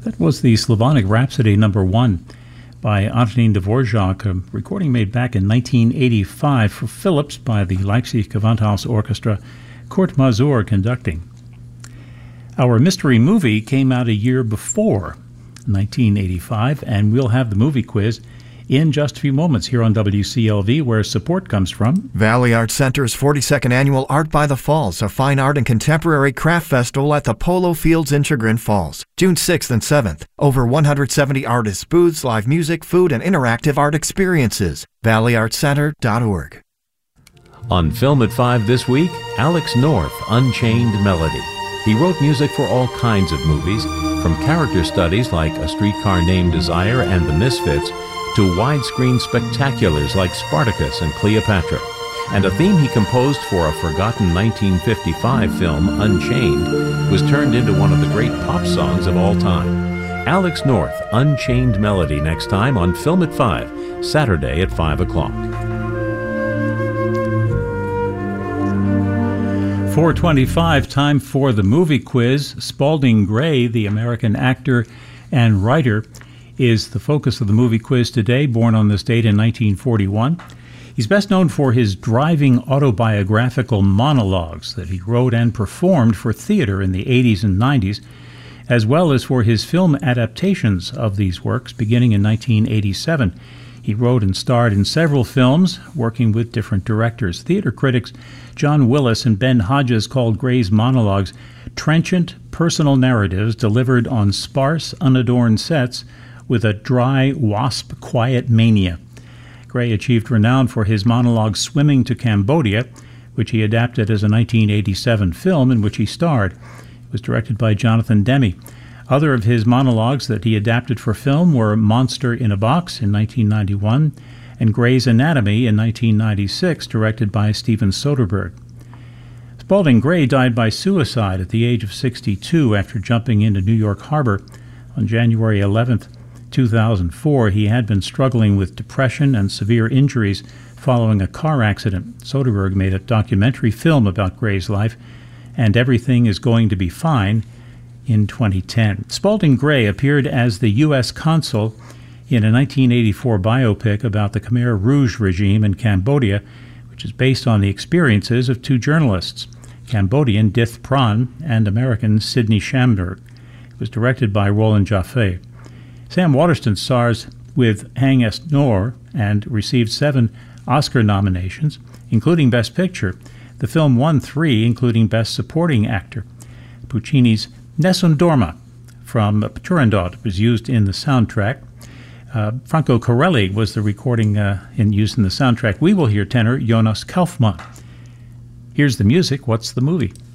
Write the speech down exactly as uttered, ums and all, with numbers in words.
That was the Slavonic Rhapsody number one by Antonín Dvorak, a recording made back in nineteen eighty-five for Philips by the Leipzig Gewandhaus Orchestra, Kurt Masur conducting. Our mystery movie came out a year before, nineteen eighty-five, and we'll have the movie quiz in just a few moments here on W C L V, where support comes from Valley Art Center's forty-second Annual Art by the Falls, a fine art and contemporary craft festival at the Polo Fields in Chagrin Falls, June sixth and seventh. Over one hundred seventy artists, booths, live music, food, and interactive art experiences. valley art center dot org. On Film at five this week, Alex North, Unchained Melody. He wrote music for all kinds of movies, from character studies like A Streetcar Named Desire and The Misfits, to widescreen spectaculars like Spartacus and Cleopatra. And a theme he composed for a forgotten nineteen fifty-five film, Unchained, was turned into one of the great pop songs of all time. Alex North, Unchained Melody, next time on Film at five, Saturday at five o'clock. four twenty-five, time for the movie quiz. Spalding Gray, the American actor and writer, is the focus of the movie quiz today, born on this date in nineteen forty-one. He's best known for his driving autobiographical monologues that he wrote and performed for theater in the eighties and nineties, as well as for his film adaptations of these works beginning in nineteen eighty-seven. He wrote and starred in several films, working with different directors. Theater critics John Willis and Ben Hodges called Gray's monologues trenchant personal narratives delivered on sparse, unadorned sets with a dry, wasp-quiet mania. Gray achieved renown for his monologue Swimming to Cambodia, which he adapted as a nineteen eighty-seven film in which he starred. It was directed by Jonathan Demme. Other of his monologues that he adapted for film were Monster in a Box in nineteen ninety-one and Gray's Anatomy in nineteen ninety-six, directed by Steven Soderbergh. Spalding Gray died by suicide at the age of sixty-two after jumping into New York Harbor on January eleventh, two thousand four. He had been struggling with depression and severe injuries following a car accident. Soderbergh made a documentary film about Gray's life, and Everything is Going to Be Fine, in twenty ten. Spalding Gray appeared as the U S consul in a nineteen eighty-four biopic about the Khmer Rouge regime in Cambodia, which is based on the experiences of two journalists, Cambodian Dith Pran and American Sidney Schamberg. It was directed by Roland Jaffe. Sam Waterston stars with Hang Es Nor and received seven Oscar nominations, including Best Picture. The film won three, including Best Supporting Actor. Puccini's Nessun Dorma from Turandot was used in the soundtrack. Uh, Franco Corelli was the recording uh, in used in the soundtrack. We will hear tenor Jonas Kaufmann. Here's the music. What's the movie?